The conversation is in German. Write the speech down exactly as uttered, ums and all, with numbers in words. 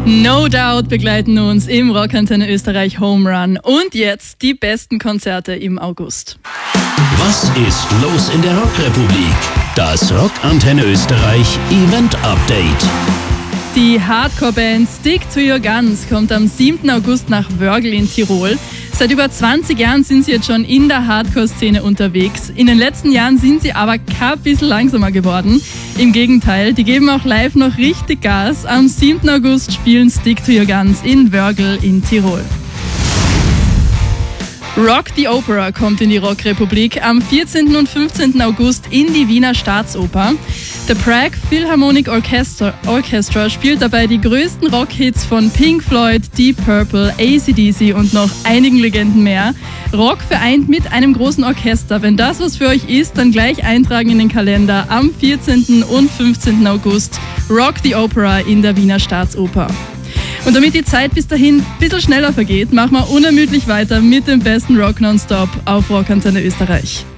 No Doubt begleiten uns im Rockantenne Österreich Home Run. Und jetzt die besten Konzerte im August. Was ist los in der Rockrepublik? Das Rockantenne Österreich Event Update. Die Hardcore-Band Stick to Your Guns kommt am siebten August nach Wörgl in Tirol. Seit über zwanzig Jahren sind sie jetzt schon in der Hardcore-Szene unterwegs. In den letzten Jahren sind sie aber kein bisschen langsamer geworden. Im Gegenteil, die geben auch live noch richtig Gas. Am siebten August spielen Stick to Your Guns in Wörgl in Tirol. Rock the Opera kommt in die Rockrepublik am vierzehnten und fünfzehnten August in die Wiener Staatsoper. The Prague Philharmonic Orchestra, Orchestra spielt dabei die größten Rockhits von Pink Floyd, Deep Purple, A C D C und noch einigen Legenden mehr. Rock vereint mit einem großen Orchester. Wenn das was für euch ist, dann gleich eintragen in den Kalender am vierzehnten und fünfzehnten August. Rock the Opera in der Wiener Staatsoper. Und damit die Zeit bis dahin ein bisschen schneller vergeht, machen wir unermüdlich weiter mit dem besten Rock Nonstop auf Rockantenne Österreich.